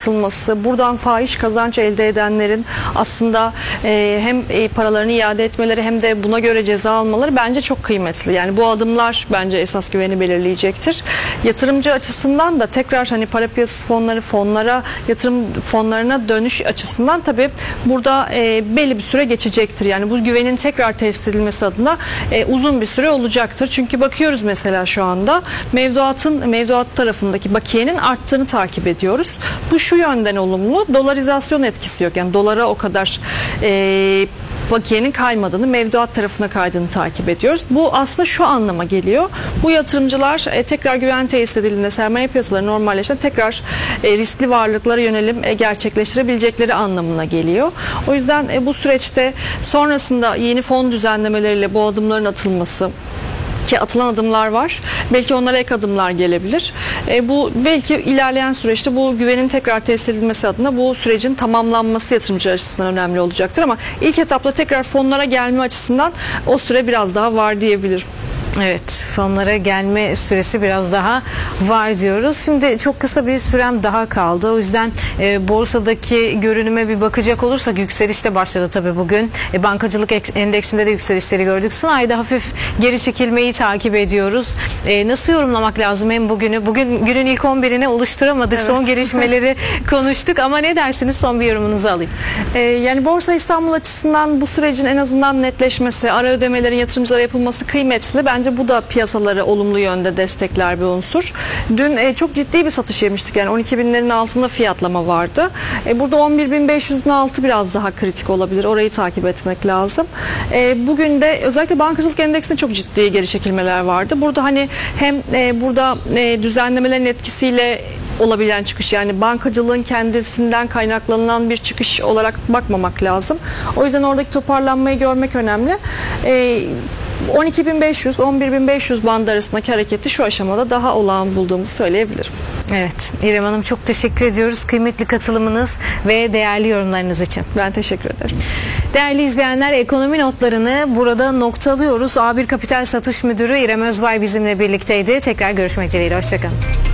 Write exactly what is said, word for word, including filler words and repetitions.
atılması, buradan fahiş kazanç elde edenlerin aslında e, hem e, paralarını iade etmeleri hem de buna göre ceza almaları bence çok kıymetli. Yani bu adımlar bence esas güveni belirleyecektir. Yatırımcı açısından da tekrar hani para piyasası fonları fonlara yatırım fonlarına dönüş açısından tabii burada e, belli bir süre geçecektir. Yani bu güvenin tekrar tesis edilmesi adına e, uzun bir süre olacaktır. Çünkü bakıyoruz mesela şu anda mevduatın mevduat tarafındaki bakiyenin arttığını takip ediyoruz. Bu şu yönden olumlu. Dolarizasyon etkisi yok. Yani dolara o kadar e, bakiyenin kaymadığını, mevduat tarafına kaydığını takip ediyoruz. Bu aslında şu anlama geliyor. Bu yatırımcılar e, tekrar güven tesis edildiğinde sermaye piyasaları normalleştiğinde tekrar e, riskli varlıklara yönelim e, gerçekleştirebilecekleri anlamına geliyor. O yüzden e, bu süreçte sonrasında yeni fon düzenlemeleriyle bu adımların atılması, ki atılan adımlar var. Belki onlara ek adımlar gelebilir. E, bu belki ilerleyen süreçte bu güvenin tekrar tesis edilmesi adına bu sürecin tamamlanması yatırımcı açısından önemli olacaktır ama ilk etapta tekrar fonlara gelme açısından o süre biraz daha var diyebilirim. Evet, fonlara gelme süresi biraz daha var diyoruz. Şimdi çok kısa bir sürem daha kaldı. O yüzden e, borsadaki görünüme bir bakacak olursak yükselişle başladı tabii bugün. E, bankacılık endeksinde de yükselişleri gördük. Sınayda hafif geri çekilmeyi takip ediyoruz. E, nasıl yorumlamak lazım hem bugünü? Bugün günün ilk on birini oluşturamadık. Evet. Son gelişmeleri konuştuk ama ne dersiniz? Son bir yorumunuzu alayım. E, yani Borsa İstanbul açısından bu sürecin en azından netleşmesi, ara ödemelerin yatırımcılara yapılması kıymetli. Bence bu da piyasaları olumlu yönde destekler bir unsur. Dün e, çok ciddi bir satış yemiştik. Yani on iki binlerin altında fiyatlama vardı. E, burada on bir bin beş yüzün altı biraz daha kritik olabilir. Orayı takip etmek lazım. E, bugün de özellikle bankacılık endeksinde çok ciddi geri çekilmeler vardı. Burada hani hem e, burada e, düzenlemelerin etkisiyle olabilen çıkış, yani bankacılığın kendisinden kaynaklanan bir çıkış olarak bakmamak lazım. O yüzden oradaki toparlanmayı görmek önemli. E, on iki bin beş yüz on bir bin beş yüz bandı arasındaki hareketi şu aşamada daha olağan bulduğumuzu söyleyebilirim. Evet, İrem Hanım çok teşekkür ediyoruz kıymetli katılımınız ve değerli yorumlarınız için. Ben teşekkür ederim. Değerli izleyenler, ekonomi notlarını burada noktalıyoruz. A bir Kapital Satış Müdürü İrem Özbay bizimle birlikteydi. Tekrar görüşmek dileğiyle. Hoşçakalın.